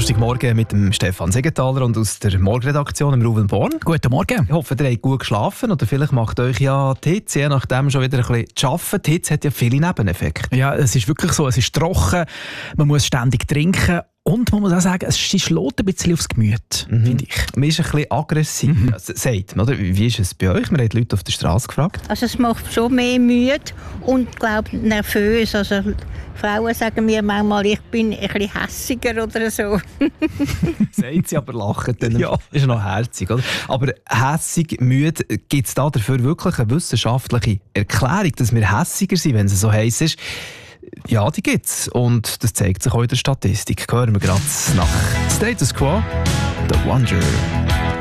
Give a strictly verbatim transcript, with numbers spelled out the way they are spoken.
Donnerstagmorgen mit dem Stefan Segenthaler und aus der Morgenredaktion im Ruven Born. Guten Morgen. Ich hoffe, ihr habt gut geschlafen oder vielleicht macht euch ja die Hitze, je nachdem schon wieder ein bisschen zu arbeiten. Die Hitze hat ja viele Nebeneffekte. Ja, es ist wirklich so, es ist trocken, man muss ständig trinken und man muss auch sagen, es schlägt ein bisschen aufs Gemüt, Mhm. finde ich. Man ist ein bisschen aggressiv, Mhm. also, sagt man, oder? Wie ist es bei euch? Man hat Leute auf der Straße gefragt. Also es macht schon mehr müde und glaube nervös. Also Frauen sagen mir manchmal, ich bin ein bisschen hässiger oder so. Sagt sie, aber lachen dann. Ja. Ist ja noch herzig, oder? Aber hässig, müde, gibt es da dafür wirklich eine wissenschaftliche Erklärung, dass wir hässiger sind, wenn es so heiß ist? Ja, die gibt es. Und das zeigt sich auch in der Statistik. Hören wir gerade nach Status Quo, The Wonder.